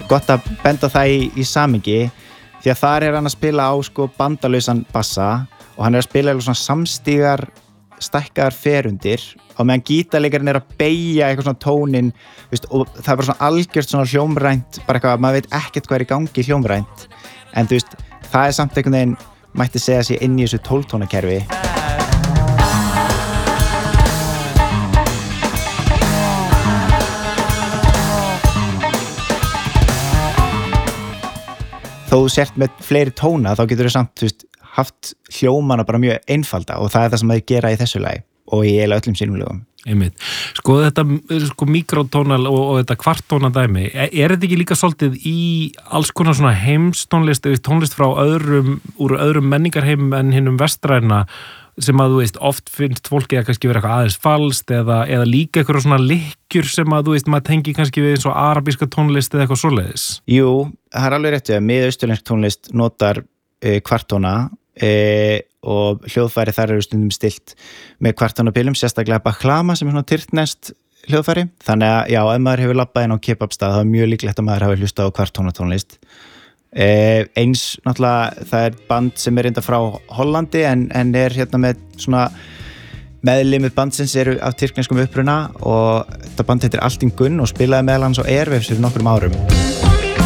gott að benda það í samhengi því að þar hann að spila á sko bandalausan bassa og hann að spila svona samstígar stækkaðar ferundir og meðan gítarleikarinn að beygja eitthvað svona tónin veist, og það bara svona algjört svona hljómrænt bara eitthvað, maður veit ekkert hvað í gangi hljómrænt en þú veist, það samt einhvern veginn mætti segja sig inn í þessu 12-tónakerfi þó þú sért með fleiri tóna þá getur þú samt þú veist, haft hljómana bara mjög einfalda og það það sem þeir gera í þessu lagi og í eiginlega öllum sínum lögum. Einmitt. Sko þetta mikrotónal og þetta kvarttónadæmi, þetta ekki líka svolítið í alls konar svona heimstónlist, tónlist frá úr öðrum menningarheimum en hinnum vestræna sem að þú veist, oft finnst fólki að kannski vera eitthvað aðeins falskt eða líka eitthvað svona lykkjur sem að þú veist, maður tengi kannski við eins og arabíska tónlist eða eitthvað svoleiðis. Jú, það alveg rétt að miðausturlensk tónlist notar kvarttóna og hljóðfæri þar eru stundum stilt með kvarttónapilum, sérstaklega baklama sem svona tyrkneskt hljóðfæri. Þannig að já, ef maður hefur labbað inn á kebabstað þá mjög líklegt að maður hafi hlustað á kvarttónatónlist. Eins náttúrulega það band sem reynda frá Hollandi en hérna með svona meðlimir bandsins eru af tyrkneskum uppruna og þetta band heitir Altin Gunn og spilaði meðal hans á Airwaves fyrir nokkrum árum.